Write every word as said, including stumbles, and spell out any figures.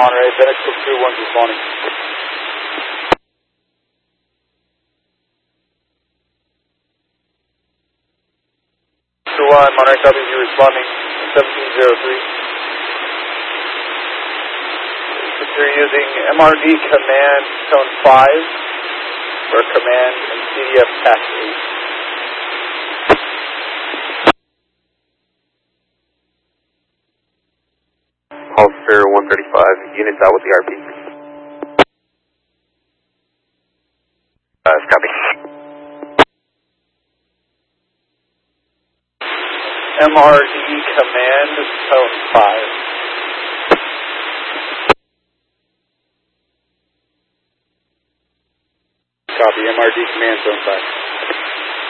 Monterey, FedEx two one responding. two one, Monterey copy you responding, seventeen zero three. If you're using M R D command tone five, or command and C D F tax eight. Officer one thirty-five, units out with the R P. Uh, copy. M R D command tone five. Copy, M R D command zone five.